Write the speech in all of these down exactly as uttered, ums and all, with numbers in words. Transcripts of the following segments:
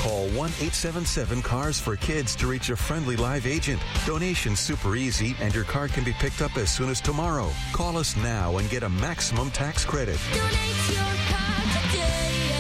Call one eight seven seven cars for kids to reach a friendly live agent. Donation's super easy, and your car can be picked up as soon as tomorrow. Call us now and get a maximum tax credit. Donate your car today.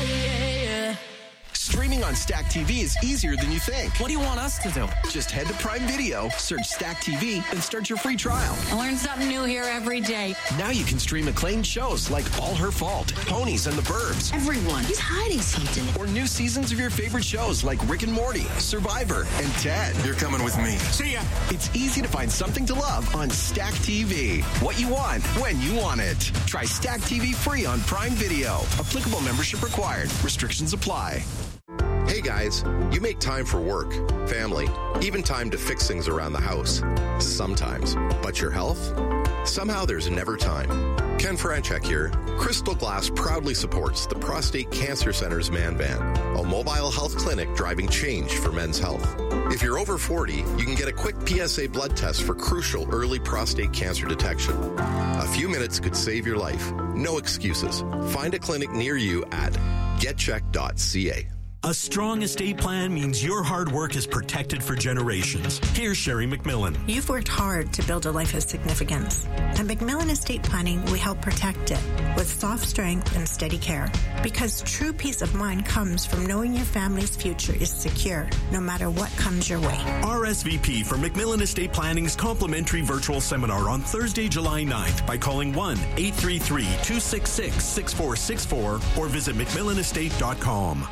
Streaming on Stack T V is easier than you think. What do you want us to do? Just head to Prime Video, search Stack T V, and start your free trial. I learn something new here every day. Now you can stream acclaimed shows like All Her Fault, Ponies, and the Burbs. Everyone is hiding something. Or new seasons of your favorite shows like Rick and Morty, Survivor, and Ted. You're coming with me. See ya. It's easy to find something to love on Stack T V. What you want, when you want it. Try Stack T V free on Prime Video. Applicable membership required. Restrictions apply. Hey guys, you make time for work, family, even time to fix things around the house. Sometimes. But your health? Somehow there's never time. Ken Franchek here. Crystal Glass proudly supports the Prostate Cancer Center's Man Van, a mobile health clinic driving change for men's health. If you're over forty, you can get a quick P S A blood test for crucial early prostate cancer detection. A few minutes could save your life. No excuses. Find a clinic near you at get check dot c a. A strong estate plan means your hard work is protected for generations. Here's Sherry McMillan. You've worked hard to build a life of significance. At McMillan Estate Planning, we help protect it with soft strength and steady care. Because true peace of mind comes from knowing your family's future is secure, no matter what comes your way. R S V P for McMillan Estate Planning's complimentary virtual seminar on Thursday, July ninth by calling one eight three three, two six six, six four six four or visit mcmillan estate dot com.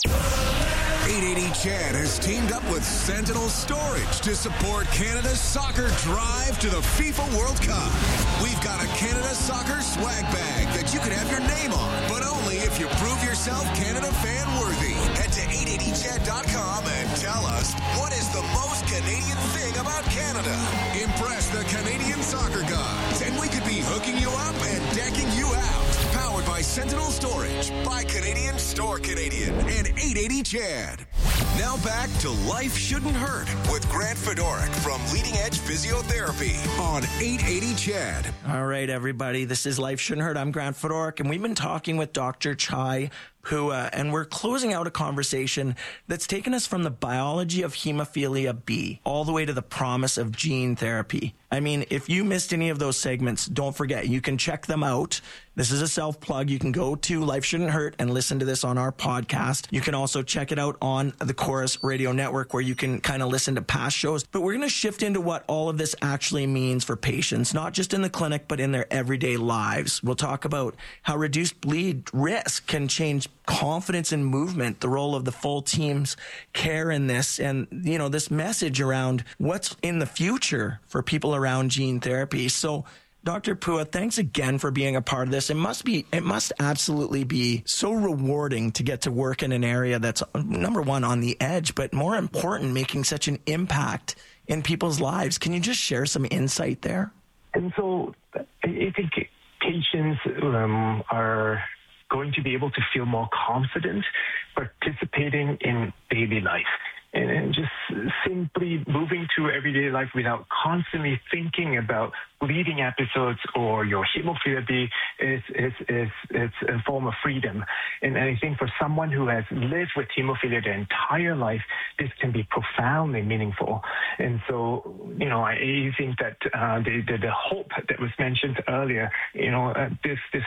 eight eighty C H E D has teamed up with Sentinel Storage to support Canada's soccer drive to the FIFA World Cup. We've got a Canada Soccer swag bag that you can have your name on, but only if you prove yourself Canada fan worthy. Head to eight eighty C H E D dot com and tell us, what is the most Canadian thing about Canada? Impress the Canadian soccer gods, and we could be hooking you up and decking you out. Powered by Sentinel Storage, by Canadian, Store Canadian, and eight eighty C H E D. Now back to Life Shouldn't Hurt with Grant Fedoruk from Leading Edge Physiotherapy on eight eighty C H E D. All right, everybody. This is Life Shouldn't Hurt. I'm Grant Fedoruk, and we've been talking with Doctor Chai Phua, and we're closing out a conversation that's taken us from the biology of hemophilia B all the way to the promise of gene therapy. I mean, if you missed any of those segments, don't forget, you can check them out. This is a self-plug. You can go to Life Shouldn't Hurt and listen to this on our podcast. You can also check it out on the Chorus Radio Network, where you can kind of listen to past shows. But we're going to shift into what all of this actually means for patients, not just in the clinic, but in their everyday lives. We'll talk about how reduced bleed risk can change confidence in movement, the role of the full team's care in this, and, you know, this message around what's in the future for people around gene therapy. So, Doctor Phua, thanks again for being a part of this. It must be, it must absolutely be so rewarding to get to work in an area that's, number one, on the edge, but more important, making such an impact in people's lives. Can you just share some insight there? And so I think patients um, are going to be able to feel more confident participating in daily life. And, and just simply moving through everyday life without constantly thinking about bleeding episodes or your hemophilia B is, is, is, is a form of freedom. And I think for someone who has lived with hemophilia their entire life, this can be profoundly meaningful. And so, you know, I think that uh, the, the, the hope that was mentioned earlier, you know, uh, this, this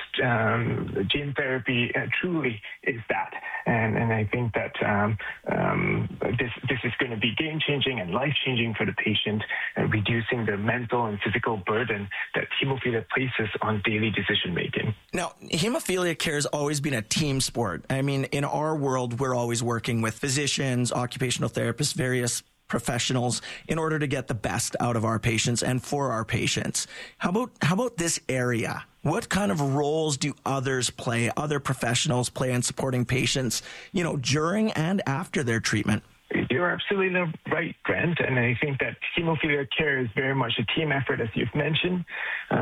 um, gene therapy uh, truly is that. And, and I think that um, um, this, this is going to be game-changing and life-changing for the patient, and reducing the mental and physical burden that hemophilia places on daily decision-making. Now, hemophilia care has always been a team sport. I mean, in our world, we're always working with physicians, occupational therapists, various professionals in order to get the best out of our patients and for our patients. How about how about this area? What kind of roles do others play, other professionals play in supporting patients, you know, during and after their treatment? You're absolutely right, Grant, and I think that hemophilia care is very much a team effort, as you've mentioned. Um,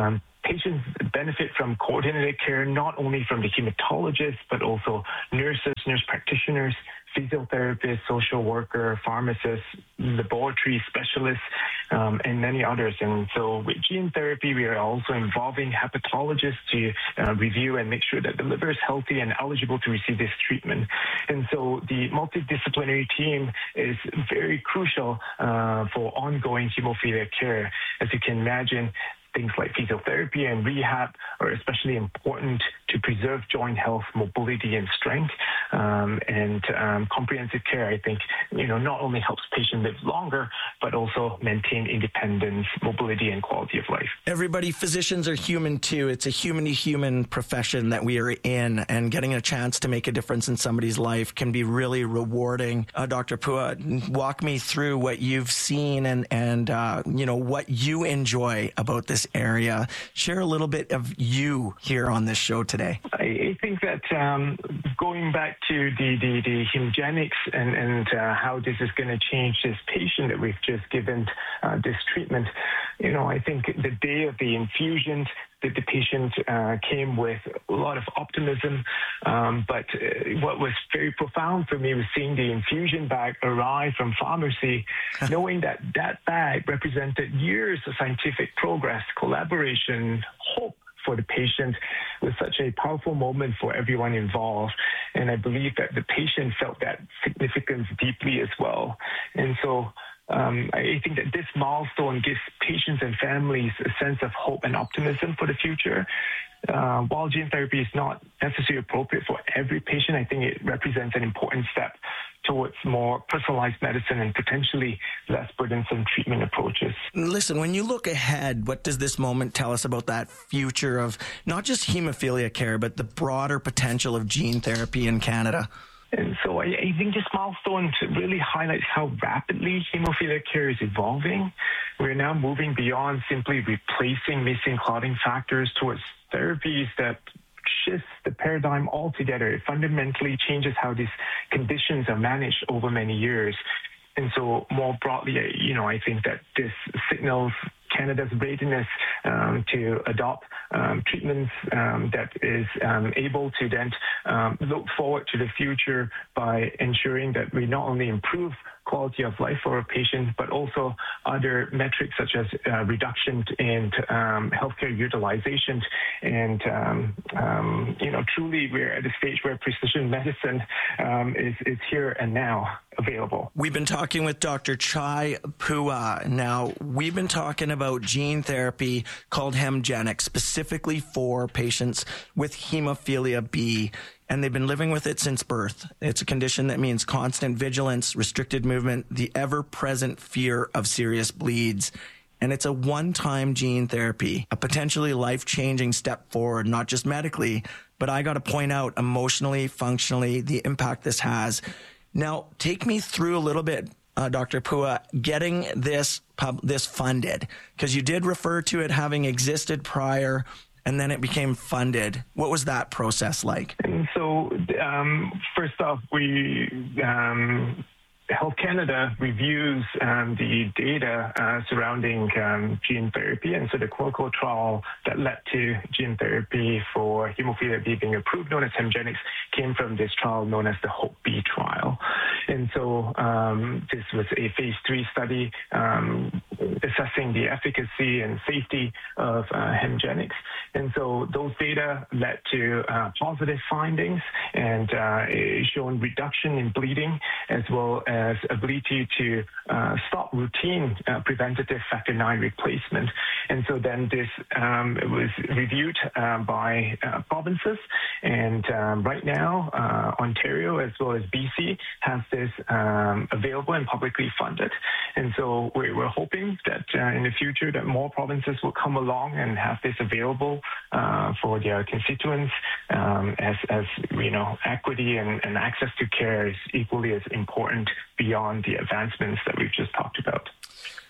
patients benefit from coordinated care not only from the hematologist, but also nurses, nurse practitioners, physiotherapists, social worker, pharmacists, laboratory specialists, um, and many others. And so with gene therapy, we are also involving hepatologists to uh, review and make sure that the liver is healthy and eligible to receive this treatment. And so the multidisciplinary team is very crucial uh, for ongoing hemophilia care. As you can imagine, things like physiotherapy and rehab are especially important to preserve joint health, mobility, and strength. Um, and um, comprehensive care, I think, you know, not only helps patients live longer, but also maintain independence, mobility, and quality of life. Everybody, physicians are human too. It's a human-to-human profession that we are in, and getting a chance to make a difference in somebody's life can be really rewarding. Uh, Doctor Pua, walk me through what you've seen and, and uh, you know, what you enjoy about this area. Share a little bit of you here on this show today. I think that um, going back to the, the, the hemogenics and, and uh, how this is going to change this patient that we've just given uh, this treatment, you know, I think the day of the infusion, that the patient uh, came with a lot of optimism. Um, but uh, what was very profound for me was seeing the infusion bag arrive from pharmacy, knowing that that bag represented years of scientific progress, collaboration, hope for the patient. Was such a powerful moment for everyone involved. And I believe that the patient felt that significance deeply as well. And so Um, I think that this milestone gives patients and families a sense of hope and optimism for the future. Uh, while gene therapy is not necessarily appropriate for every patient, I think it represents an important step towards more personalized medicine and potentially less burdensome treatment approaches. Listen, when you look ahead, what does this moment tell us about that future of not just hemophilia care, but the broader potential of gene therapy in Canada? And so I, I think this milestone really highlights how rapidly hemophilia care is evolving. We're now moving beyond simply replacing missing clotting factors towards therapies that shifts the paradigm altogether. It fundamentally changes how these conditions are managed over many years. And so more broadly, you know, I think that this signals Canada's readiness um, to adopt um, treatments um, that is um, able to then um, look forward to the future by ensuring that we not only improve quality of life for our patients, but also other metrics such as uh, reduction in um, healthcare utilization. And, um, um, you know, truly we're at a stage where precision medicine um, is, is here and now available. We've been talking with Doctor Chai Phua. Now, we've been talking about gene therapy called Hemgenics, specifically for patients with hemophilia B, and they've been living with it since birth. It's a condition that means constant vigilance, restricted movement, the ever-present fear of serious bleeds. And it's a one-time gene therapy, a potentially life-changing step forward, not just medically, but I got to point out emotionally, functionally, the impact this has. Now, take me through a little bit, uh, Doctor Phua, getting this pub- this funded, because you did refer to it having existed prior, and then it became funded. What was that process like? And so, um, first off, we um, Health Canada reviews um, the data uh, surrounding um, gene therapy, and so the clinical trial that led to gene therapy for hemophilia B being approved, known as Hemgenics, came from this trial known as the HOPE-B trial. And so um, this was a phase three study um, assessing the efficacy and safety of uh, Hemgenics. And so those data led to uh, positive findings and uh, shown reduction in bleeding as well as ability to uh, stop routine uh, preventative factor nine replacement. And so then this um, was reviewed uh, by uh, provinces. And um, right now, uh, Ontario as well as B C has this um, available and publicly funded. And so we're, we're hoping that uh, in the future that more provinces will come along and have this available uh, for their constituents, um, as, as you know, equity and, and access to care is equally as important beyond the advancements that we've just talked about.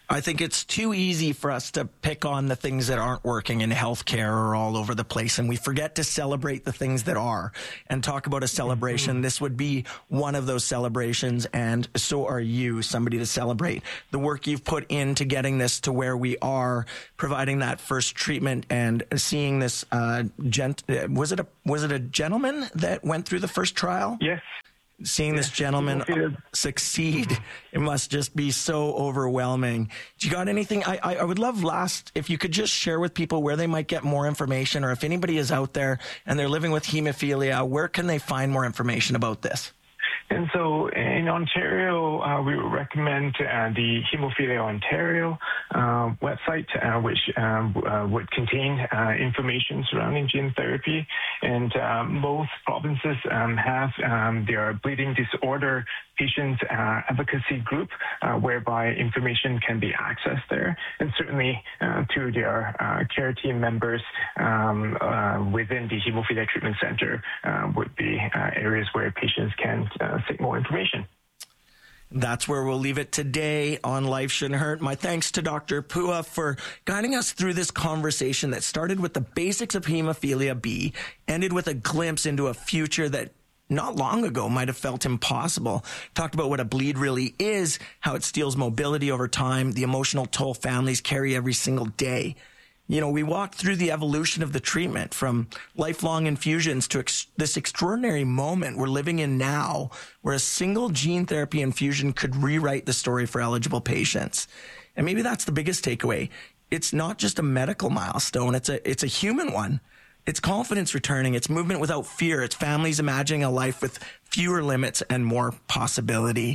I think it's too easy for us to pick on the things that aren't working in healthcare or all over the place, and we forget to celebrate the things that are and talk about a celebration. Mm-hmm. This would be one of those celebrations, and so are you, somebody to celebrate. The work you've put into getting this to where we are, providing that first treatment and seeing this, uh, gent- was it a was it a gentleman that went through the first trial? Yes. Seeing this gentleman succeed, it must just be so overwhelming. Do you got anything? I, I, I would love last, if you could just share with people where they might get more information, or if anybody is out there and they're living with hemophilia, where can they find more information about this? And so in Ontario, uh, we would recommend uh, the Hemophilia Ontario uh, website, uh, which um, uh, would contain uh, information surrounding gene therapy. And uh, most provinces um, have um, their bleeding disorder patients uh, advocacy group, uh, whereby information can be accessed there. And certainly uh, to their uh, care team members um, uh, within the Hemophilia Treatment Center uh, would be uh, areas where patients can uh, seek more information. That's where we'll leave it today on Life Shouldn't Hurt. My thanks to Doctor Pua for guiding us through this conversation that started with the basics of hemophilia B, ended with a glimpse into a future that not long ago might have felt impossible. Talked about what a bleed really is, how it steals mobility over time, the emotional toll families carry every single day. You know, we walked through the evolution of the treatment from lifelong infusions to ex- this extraordinary moment we're living in now, where a single gene therapy infusion could rewrite the story for eligible patients. And maybe that's the biggest takeaway. It's not just a medical milestone. It's a, it's a human one. It's confidence returning. It's movement without fear. It's families imagining a life with fewer limits and more possibility.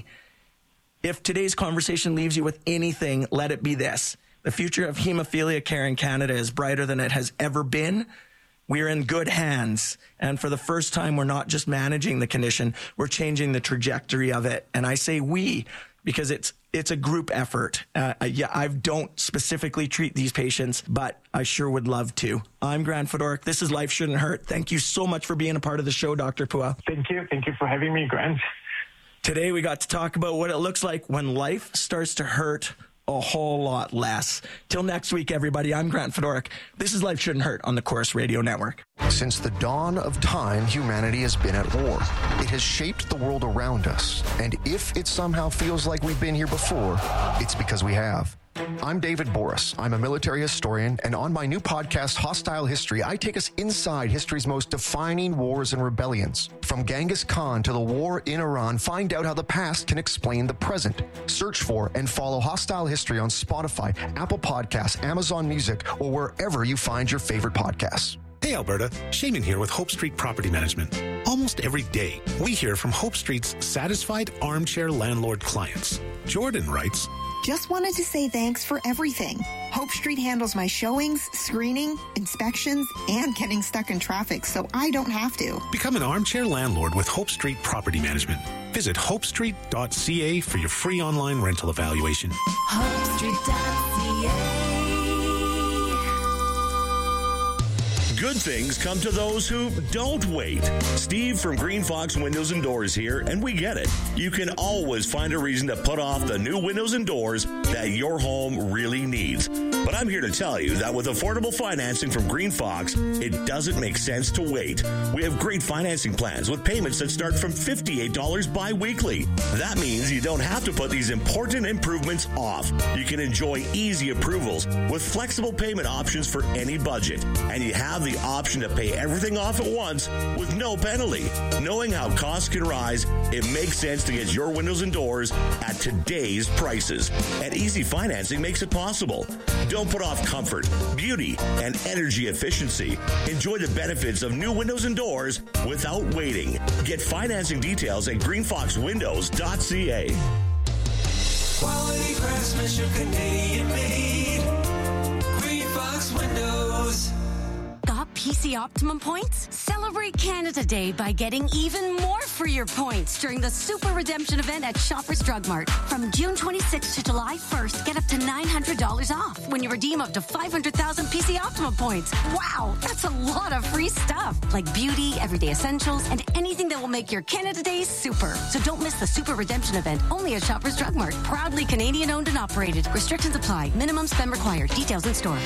If today's conversation leaves you with anything, let it be this. The future of hemophilia care in Canada is brighter than it has ever been. We're in good hands. And for the first time, we're not just managing the condition, we're changing the trajectory of it. And I say we, because it's it's a group effort. Uh, yeah, I don't specifically treat these patients, but I sure would love to. I'm Grant Fedoruk. This is Life Shouldn't Hurt. Thank you so much for being a part of the show, Doctor Pua. Thank you. Thank you for having me, Grant. Today, we got to talk about what it looks like when life starts to hurt a whole lot less. Till next week, everybody, I'm Grant Fedoruk. This is Life Shouldn't Hurt on the Corus Radio Network. Since the dawn of time, humanity has been at war. It has shaped the world around us. And if it somehow feels like we've been here before, it's because we have. I'm David Boris. I'm a military historian, and on my new podcast, Hostile History, I take us inside history's most defining wars and rebellions. From Genghis Khan to the war in Iran, find out how the past can explain the present. Search for and follow Hostile History on Spotify, Apple Podcasts, Amazon Music, or wherever you find your favorite podcasts. Hey Alberta, Shaman here with Hope Street Property Management. Almost every day, we hear from Hope Street's satisfied armchair landlord clients. Jordan writes, just wanted to say thanks for everything. Hope Street handles my showings, screening, inspections, and getting stuck in traffic so I don't have to. Become an armchair landlord with Hope Street Property Management. Visit hope street dot c a for your free online rental evaluation. hope street dot c a. Good things come to those who don't wait. Steve from Green Fox Windows and Doors here, and we get it. You can always find a reason to put off the new windows and doors that your home really needs. But I'm here to tell you that with affordable financing from Green Fox, it doesn't make sense to wait. We have great financing plans with payments that start from fifty-eight dollars bi-weekly. That means you don't have to put these important improvements off. You can enjoy easy approvals with flexible payment options for any budget. And you have the option to pay everything off at once with no penalty. Knowing how costs can rise, it makes sense to get your windows and doors at today's prices. And easy financing makes it possible. Don't put off comfort, beauty, and energy efficiency. Enjoy the benefits of new windows and doors without waiting. Get financing details at green fox windows dot c a. Quality craftsmanship, Canadian made. Green Fox Windows. Stop P C Optimum points? Celebrate Canada Day by getting even more for your points during the Super Redemption event at Shoppers Drug Mart. From June twenty-sixth to July first, get up to nine hundred dollars off when you redeem up to five hundred thousand P C Optimum points. Wow, that's a lot of free stuff, like beauty, everyday essentials, and anything that will make your Canada Day super. So don't miss the Super Redemption event, only at Shoppers Drug Mart. Proudly Canadian owned and operated. Restrictions apply. Minimum spend required. Details in store.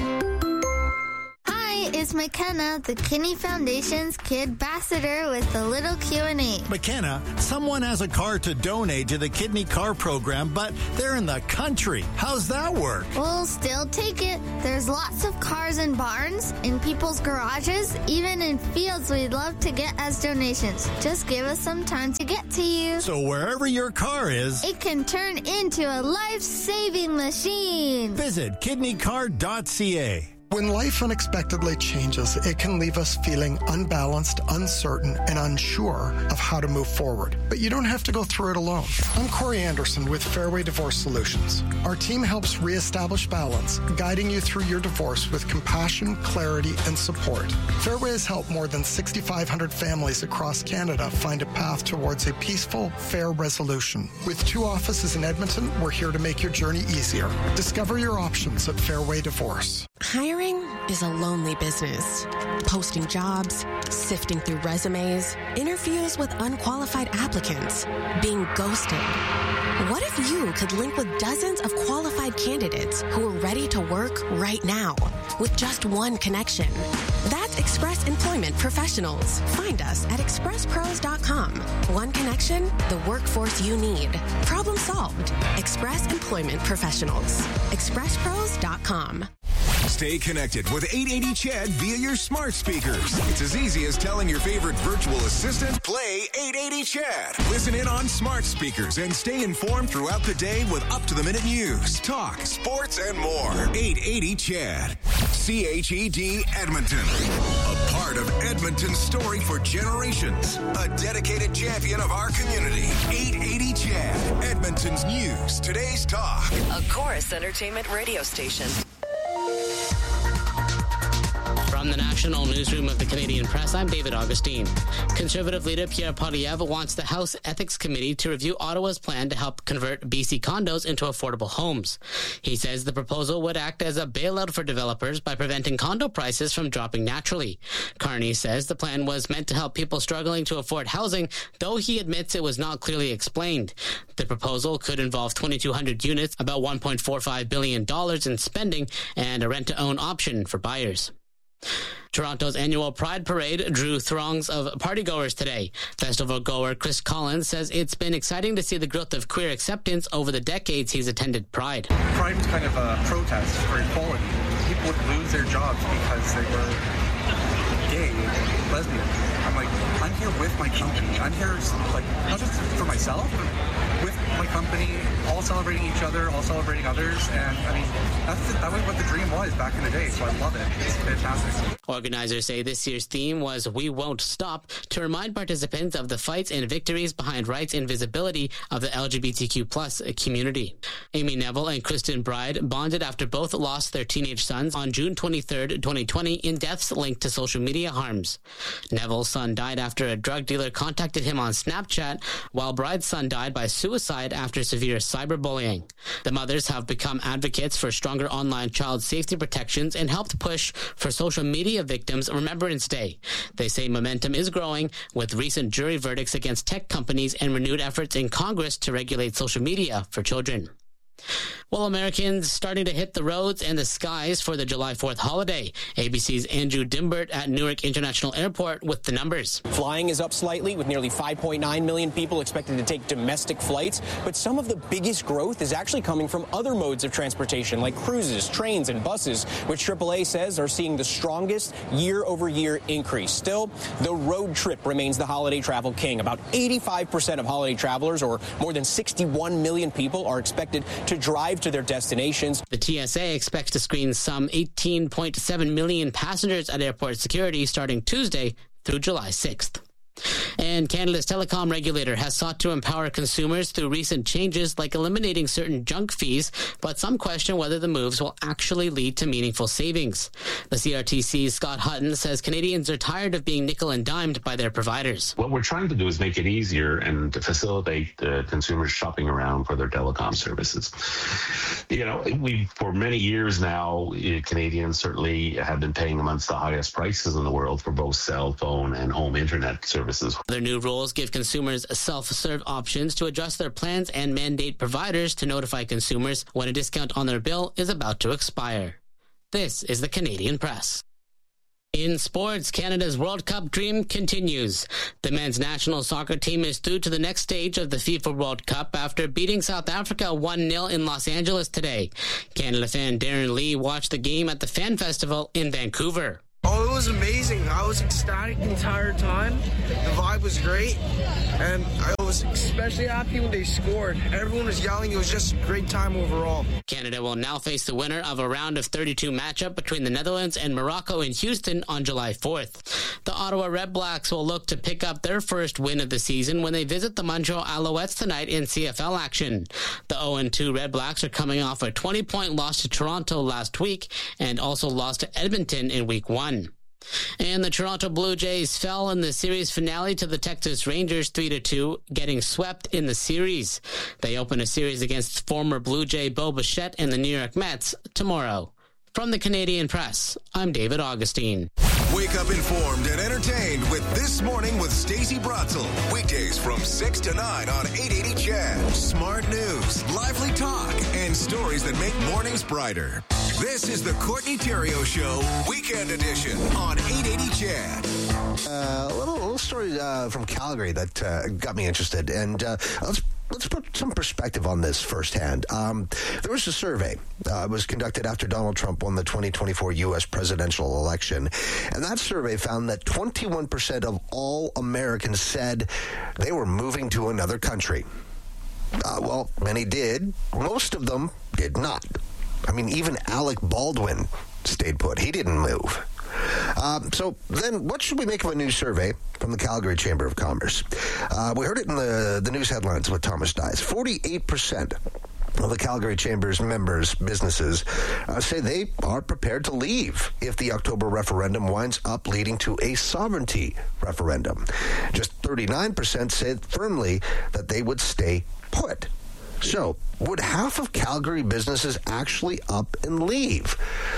It's McKenna, the Kinney Foundation's Kid Ambassador with the little Q and A. McKenna, someone has a car to donate to the Kidney Car Program, but they're in the country. How's that work? We'll still take it. There's lots of cars in barns, in people's garages, even in fields we'd love to get as donations. Just give us some time to get to you. So wherever your car is, it can turn into a life-saving machine. Visit kidney car dot c a. When life unexpectedly changes, it can leave us feeling unbalanced, uncertain, and unsure of how to move forward. But you don't have to go through it alone. I'm Corey Anderson with Fairway Divorce Solutions. Our team helps reestablish balance, guiding you through your divorce with compassion, clarity, and support. Fairway has helped more than six thousand five hundred families across Canada find a path towards a peaceful, fair resolution. With two offices in Edmonton, we're here to make your journey easier. Discover your options at Fairway Divorce. Hiring is a lonely business. Posting jobs, sifting through resumes, interviews with unqualified applicants, being ghosted. What if you could link with dozens of qualified candidates who are ready to work right now with just one connection? That's Express Employment Professionals. Find us at express pros dot com. One connection, the workforce you need. Problem solved. Express Employment Professionals. express pros dot com. Stay connected with eight eighty C H E D via your smart speakers. It's as easy as telling your favorite virtual assistant, play eight eighty C H E D. Listen in on smart speakers and stay informed throughout the day with up-to-the-minute news, talk, sports, and more. eight eighty C H E D. C H E D Edmonton. A part of Edmonton's story for generations. A dedicated champion of our community. eight eighty C H E D. Edmonton's news, today's talk. A Chorus Entertainment radio station. From the National Newsroom of the Canadian Press, I'm David Augustine. Conservative leader Pierre Poilievre wants the House Ethics Committee to review Ottawa's plan to help convert B C condos into affordable homes. He says the proposal would act as a bailout for developers by preventing condo prices from dropping naturally. Carney says the plan was meant to help people struggling to afford housing, though he admits it was not clearly explained. The proposal could involve twenty-two hundred units, about one point four five billion dollars in spending, and a rent-to-own option for buyers. Toronto's annual Pride Parade drew throngs of partygoers today. Festival goer Chris Collins says it's been exciting to see the growth of queer acceptance over the decades he's attended Pride. Pride was kind of a protest for equality. People would lose their jobs because they were gay, lesbian. I'm like, I'm here with my company. I'm here, like, not just for myself, but with my company, all celebrating each other, all celebrating others. And I mean, that's the, that was what the dream was back in the day. So I love it. It's fantastic. Organizers say this year's theme was We Won't Stop, to remind participants of the fights and victories behind rights and visibility of the L G B T Q plus community. Amy Neville and Kristen Bride bonded after both lost their teenage sons on June twenty-third, twenty twenty in deaths linked to social media harms. Neville's son died after a drug dealer contacted him on Snapchat, while Bride's son died by suicide after severe cyberbullying. The mothers have become advocates for stronger online child safety protections and helped push for social media victims Remembrance Day. They say momentum is growing with recent jury verdicts against tech companies and renewed efforts in Congress to regulate social media for children. Well, Americans starting to hit the roads and the skies for the July fourth holiday. A B C's Andrew Dimbert at Newark International Airport with the numbers. Flying is up slightly with nearly five point nine million people expected to take domestic flights, but some of the biggest growth is actually coming from other modes of transportation like cruises, trains, and buses, which triple A says are seeing the strongest year-over-year increase. Still, the road trip remains the holiday travel king. About eighty-five percent of holiday travelers, or more than sixty-one million people, are expected to drive to their destinations. The T S A expects to screen some eighteen point seven million passengers at airport security starting Tuesday through July sixth. And Canada's telecom regulator has sought to empower consumers through recent changes like eliminating certain junk fees, but some question whether the moves will actually lead to meaningful savings. The C R T C's Scott Hutton says Canadians are tired of being nickel and dimed by their providers. What we're trying to do is make it easier and to facilitate uh, consumers shopping around for their telecom services. You know, we for many years now, uh, Canadians certainly have been paying amongst the highest prices in the world for both cell phone and home internet services. Their new rules give consumers self-serve options to adjust their plans and mandate providers to notify consumers when a discount on their bill is about to expire. This is the Canadian Press. In sports, Canada's World Cup dream continues. The men's national soccer team is through to the next stage of the FIFA World Cup after beating South Africa one nil in Los Angeles today. Canada fan Darren Lee watched the game at the Fan Festival in Vancouver. Oh, it was amazing. I was ecstatic the entire time. The vibe was great. And I was especially happy when they scored. Everyone was yelling. It was just a great time overall. Canada will now face the winner of a round of thirty-two matchup between the Netherlands and Morocco in Houston on July fourth. The Ottawa Red Blacks will look to pick up their first win of the season when they visit the Montreal Alouettes tonight in C F L action. The oh and two Red Blacks are coming off a twenty-point loss to Toronto last week and also lost to Edmonton in week one. And the Toronto Blue Jays fell in the series finale to the Texas Rangers three to two, getting swept in the series. They open a series against former Blue Jay Bo Bichette and the New York Mets tomorrow. From the Canadian Press, I'm David Augustine. Wake up informed and entertained with This Morning with Stacey Bratzel. Weekdays from six to nine on eight eighty C H E D. Smart news, lively talk, and stories that make mornings brighter. This is the Courtney Theriault Show, Weekend Edition on eight eighty C H E D. Uh, a little, little story uh, from Calgary that uh, got me interested, and uh, let's Let's put some perspective on this firsthand. Um, there was a survey. Uh, it was conducted after Donald Trump won the twenty twenty-four U S presidential election. And that survey found that twenty-one percent of all Americans said they were moving to another country. Uh, well, many did. Most of them did not. I mean, even Alec Baldwin stayed put. He didn't move. Um, so then what should we make of a new survey from the Calgary Chamber of Commerce? Uh, we heard it in the, the news headlines with Thomas Dice. forty-eight percent of the Calgary Chamber's members, businesses, uh, say they are prepared to leave if the October referendum winds up leading to a sovereignty referendum. Just thirty-nine percent said firmly that they would stay put. So, would half of Calgary businesses actually up and leave?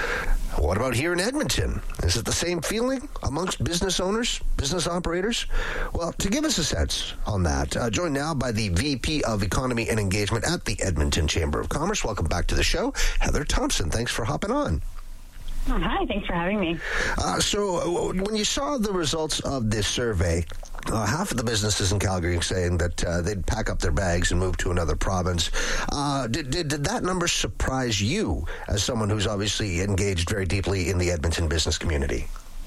What about here in Edmonton? Is it the same feeling amongst business owners, business operators? Well, to give us a sense on that, uh, joined now by the V P of Economy and Engagement at the Edmonton Chamber of Commerce. Welcome back to the show, Heather Thompson. Thanks for hopping on. Oh, hi, thanks for having me. Uh, so uh, when you saw the results of this survey, uh, half of the businesses in Calgary saying that uh, they'd pack up their bags and move to another province. Uh, did, did, did that number surprise you as someone who's obviously engaged very deeply in the Edmonton business community?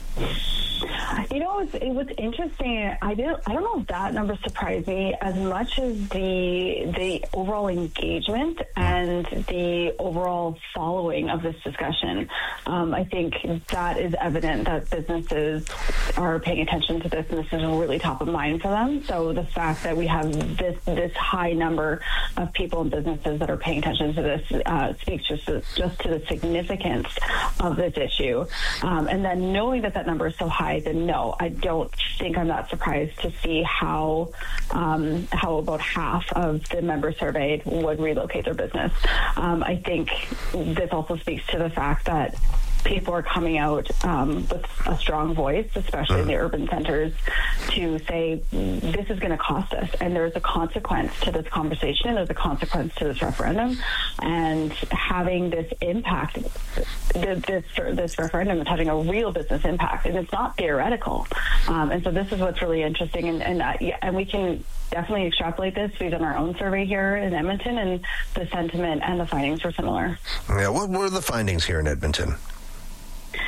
You know, it was, it was interesting. I didn't. I don't know if that number surprised me as much as the the overall engagement and the overall following of this discussion. Um, I think that is evident that businesses are paying attention to this, and this is really top of mind for them. So the fact that we have this this high number of people and businesses that are paying attention to this uh, speaks just to, just to the significance of this issue. Um, and then knowing that that number is so high, then no, I don't think I'm that surprised to see how um, how about half of the members surveyed would relocate their business. Um, I think this also speaks to the fact that people are coming out um, with a strong voice, especially in the urban centers, to say this is going to cost us, and there's a consequence to this conversation, and there's a consequence to this referendum, and having this impact, this this referendum is having a real business impact, and it's not theoretical. Um, and so this is what's really interesting, and and, uh, yeah, and we can definitely extrapolate this. We've done our own survey here in Edmonton, and the sentiment and the findings were similar. Yeah, what were the findings here in Edmonton?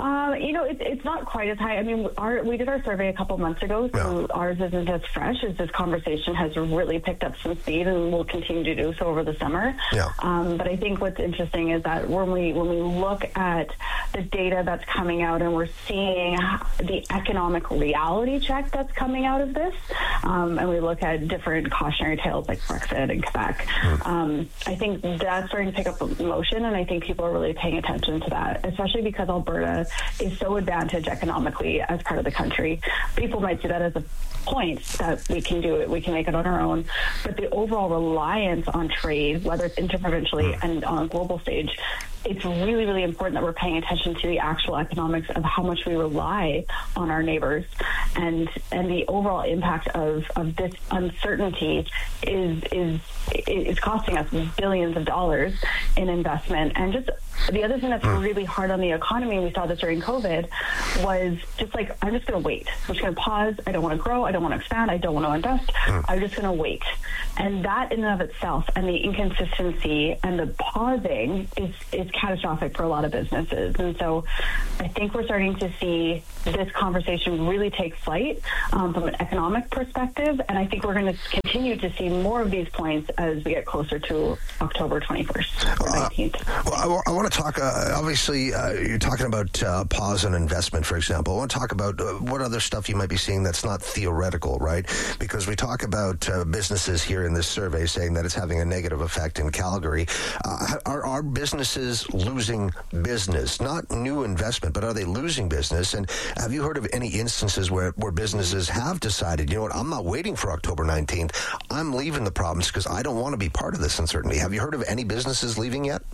Uh, you know, it, it's not quite as high. I mean, our, we did our survey a couple months ago, so yeah. ours isn't as fresh as this conversation has really picked up some speed and will continue to do so over the summer. Yeah. Um, but I think what's interesting is that when we when we look at the data that's coming out and we're seeing the economic reality check that's coming out of this, um, and we look at different cautionary tales like Brexit and Quebec, mm. um, I think that's starting to pick up motion, and I think people are really paying attention to that, especially because Alberta is so advantaged economically as part of the country. People might see that as a point that we can do it, we can make it on our own, but the overall reliance on trade, whether it's interprovincially and on a global stage, it's really, really important that we're paying attention to the actual economics of how much we rely on our neighbors, and and the overall impact of, of this uncertainty is is is costing us billions of dollars in investment. And just the other thing that's really hard on the economy, and we saw this during COVID, was just like, I'm just going to wait. I'm just going to pause. I don't want to grow. I don't want to expand. I don't want to invest. I'm just going to wait. And that in and of itself, and the inconsistency and the pausing is, is catastrophic for a lot of businesses. And so I think we're starting to see this conversation really take flight um, from an economic perspective. And I think we're going to continue to see more of these points as we get closer to October twenty-first or nineteenth. Uh, well, I, w- I want to talk, uh, obviously, uh, you're talking about uh, pause on investment, for example. I want to talk about uh, what other stuff you might be seeing that's not theoretical, right? Because we talk about uh, businesses here in this survey saying that it's having a negative effect in Calgary. Uh, are, are businesses losing business? Not new investment, but are they losing business? And have you heard of any instances where, where businesses have decided, you know what, I'm not waiting for October nineteenth. I'm leaving the province because I don't want to be part of this uncertainty. Have you heard of any businesses leaving yet?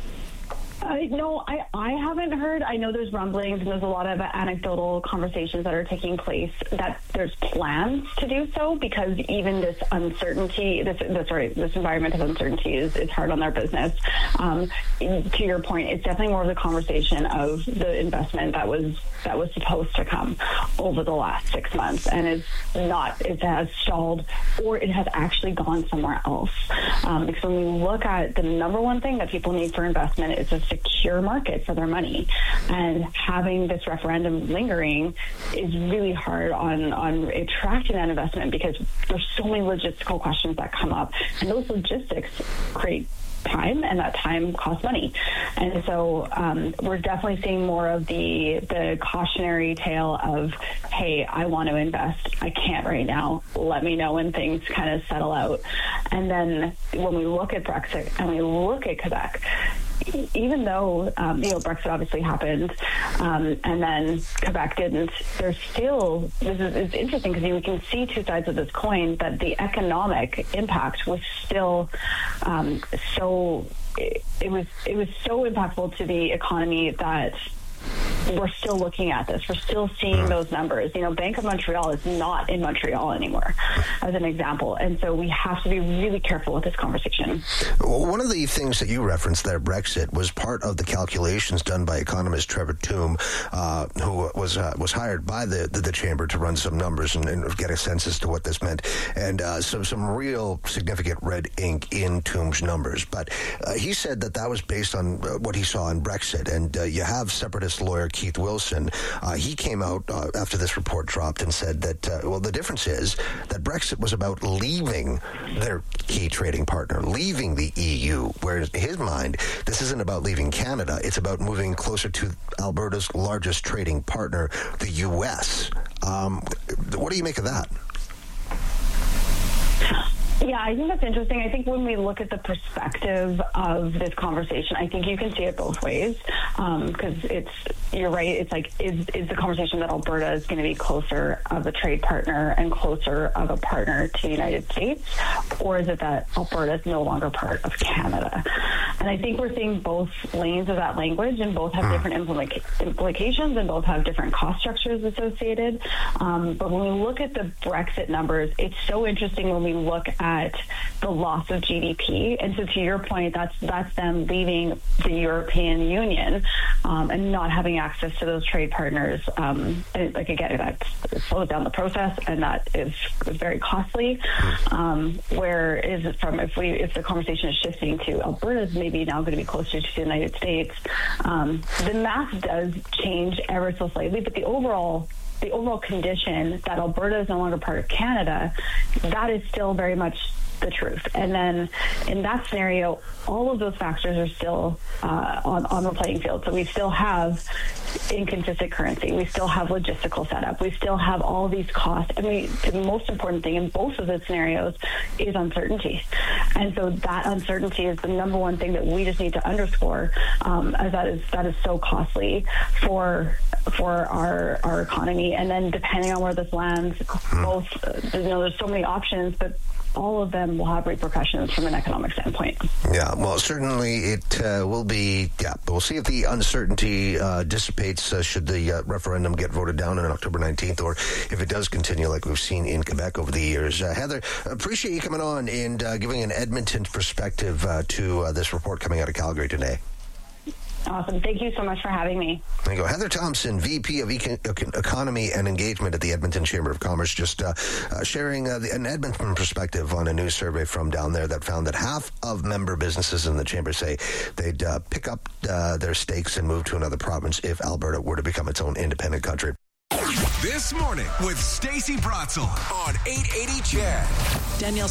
Uh, no, I, I haven't heard. I know there's rumblings and there's a lot of anecdotal conversations that are taking place that there's plans to do so, because even this uncertainty, this, this sorry, this environment of uncertainty is, is hard on their business. Um, to your point, it's definitely more of the conversation of the investment that was that was supposed to come over the last six months, and it's not. It has stalled, or it has actually gone somewhere else. Um, because when we look at the number one thing that people need for investment, it's a secure market for their money, and having this referendum lingering is really hard on on attracting that investment, because there's so many logistical questions that come up, and those logistics create time, and that time costs money. And so um, we're definitely seeing more of the the cautionary tale of, hey, I want to invest, I can't right now, let me know when things kind of settle out. And then when we look at Brexit and we look at Quebec, even though um, you know, Brexit obviously happened, um, and then Quebec didn't, there's still, this is it's interesting because you can see two sides of this coin, that the economic impact was still um, so it, it was it was so impactful to the economy that we're still looking at this. We're still seeing those numbers. You know, Bank of Montreal is not in Montreal anymore, as an example. And so we have to be really careful with this conversation. Well, one of the things that you referenced there, Brexit, was part of the calculations done by economist Trevor Toome, uh, who was uh, was hired by the, the, the Chamber to run some numbers and, and get a sense as to what this meant. And uh, so some real significant red ink in Toome's numbers. But uh, he said that that was based on uh, what he saw in Brexit. And uh, you have separatist lawyer Keith Wilson. Uh, he came out uh, after this report dropped and said that, uh, well, the difference is that Brexit was about leaving their key trading partner, leaving the E U, whereas in his mind, this isn't about leaving Canada. It's about moving closer to Alberta's largest trading partner, the U S. Um, what do you make of that? Yeah, I think that's interesting. I think when we look at the perspective of this conversation, I think you can see it both ways, because um, it's, you're right, it's like, is, is the conversation that Alberta is going to be closer of a trade partner and closer of a partner to the United States, or is it that Alberta is no longer part of Canada? And I think we're seeing both lanes of that language, and both have different implica- implications, and both have different cost structures associated. Um, but when we look at the Brexit numbers, it's so interesting when we look at offset the loss of G D P. And so to your point, that's that's them leaving the European Union um, and not having access to those trade partners. Um, and like again, that slows down the process, and that is very costly. Um, where is it from? If we if the conversation is shifting to Alberta's maybe now going to be closer to the United States, um, the math does change ever so slightly, but the overall the overall condition that Alberta is no longer part of Canada, that is still very much the truth. And then in that scenario, all of those factors are still uh, on, on the playing field. So we still have inconsistent currency. We still have logistical setup. We still have all these costs. I mean, the most important thing in both of those scenarios is uncertainty. And so that uncertainty is the number one thing that we just need to underscore, um, as that is that is so costly for for our our economy. And then depending on where this lands, both, you know, there's so many options, but all of them will have repercussions from an economic standpoint. Yeah, well, certainly it uh, will be, yeah, we'll see if the uncertainty uh, dissipates uh, should the uh, referendum get voted down on October nineteenth, or if it does continue like we've seen in Quebec over the years. Uh, Heather, appreciate you coming on and uh, giving an Edmonton perspective uh, to uh, this report coming out of Calgary today. Awesome. Thank you so much for having me. There you go. Heather Thompson, V P of Econ- Economy and Engagement at the Edmonton Chamber of Commerce, just uh, uh, sharing uh, the, an Edmonton perspective on a new survey from down there that found that half of member businesses in the Chamber say they'd uh, pick up uh, their stakes and move to another province if Alberta were to become its own independent country. This morning with Stacey Bratzel on eight eighty C H E D. Danielle